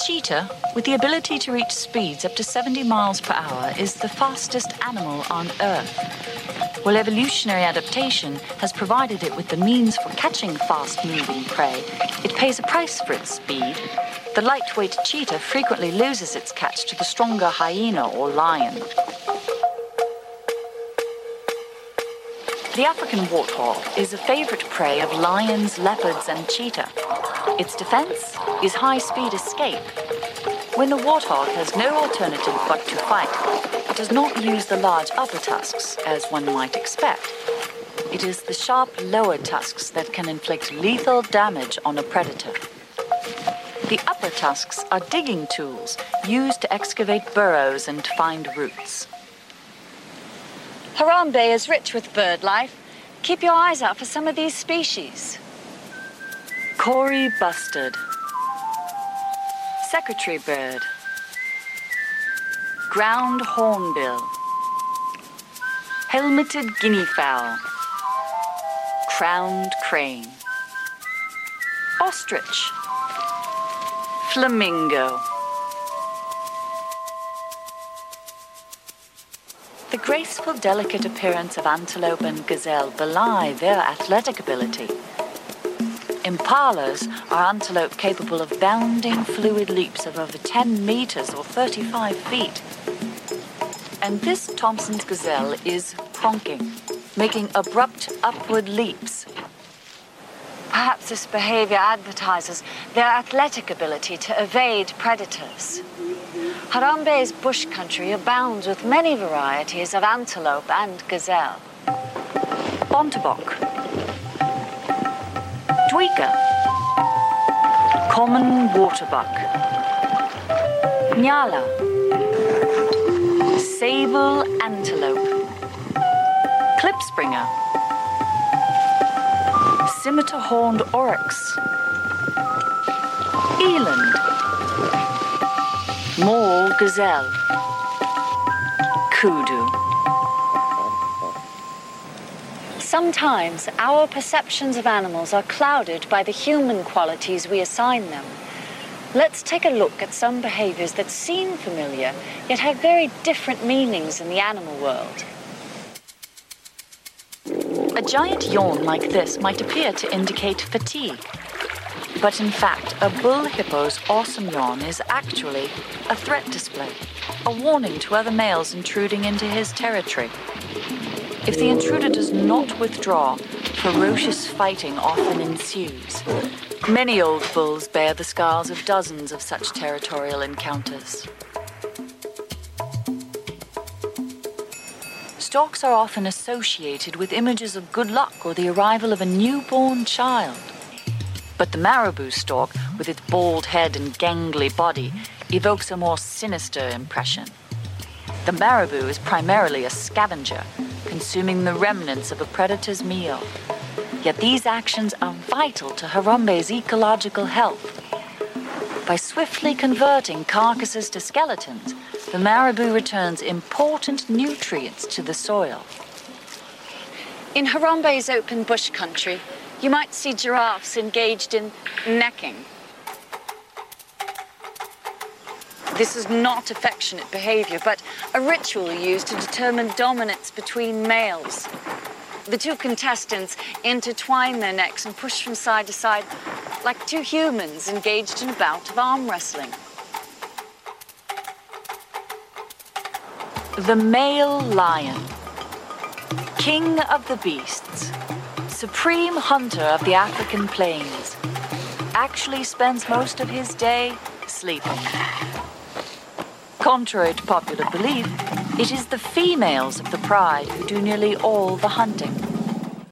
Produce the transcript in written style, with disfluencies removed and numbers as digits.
cheetah, with the ability to reach speeds up to 70 miles per hour, is the fastest animal on Earth. While evolutionary adaptation has provided it with the means for catching fast-moving prey, it pays a price for its speed. The lightweight cheetah frequently loses its catch to the stronger hyena or lion. The African warthog is a favorite prey of lions, leopards, and cheetah. Its defense is high-speed escape. When the warthog has no alternative but to fight, it does not use the large upper tusks, as one might expect. It is the sharp lower tusks that can inflict lethal damage on a predator. The upper tusks are digging tools used to excavate burrows and find roots. Harambe is rich with bird life. Keep your eyes out for some of these species. Kori bustard, secretary bird, ground hornbill, helmeted guinea fowl, crowned crane, ostrich, flamingo. The graceful, delicate appearance of antelope and gazelle belie their athletic ability. Impalas are antelope capable of bounding fluid leaps of over 10 meters or 35 feet. And this Thompson's gazelle is pronking, making abrupt upward leaps. Perhaps this behavior advertises their athletic ability to evade predators. Harambe's bush country abounds with many varieties of antelope and gazelle. Bontebok, Dwika, common waterbuck, Nyala, sable antelope, klipspringer, scimitar-horned oryx, eland, mole gazelle, kudu. Sometimes our perceptions of animals are clouded by the human qualities we assign them. Let's take a look at some behaviors that seem familiar, yet have very different meanings in the animal world. A giant yawn like this might appear to indicate fatigue. But in fact, a bull hippo's awesome yawn is actually a threat display, a warning to other males intruding into his territory. If the intruder does not withdraw, ferocious fighting often ensues. Many old bulls bear the scars of dozens of such territorial encounters. Storks are often associated with images of good luck or the arrival of a newborn child. But the marabou stork, with its bald head and gangly body, evokes a more sinister impression. The marabou is primarily a scavenger, consuming the remnants of a predator's meal. Yet these actions are vital to Harambe's ecological health. By swiftly converting carcasses to skeletons, the marabou returns important nutrients to the soil. In Harambe's open bush country, you might see giraffes engaged in necking. This is not affectionate behavior, but a ritual used to determine dominance between males. The two contestants intertwine their necks and push from side to side like two humans engaged in a bout of arm wrestling. The male lion, king of the beasts, supreme hunter of the African plains, actually spends most of his day sleeping. Contrary to popular belief, it is the females of the pride who do nearly all the hunting.